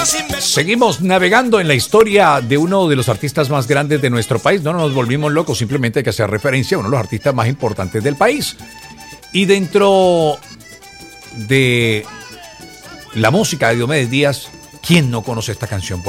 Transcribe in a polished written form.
Seguimos navegando en la historia de uno de los artistas más grandes de nuestro país. No nos volvimos locos, simplemente hay que hacer referencia a uno de los artistas más importantes del país. Y dentro de la música de Diomedes Díaz, ¿quién no conoce esta canción?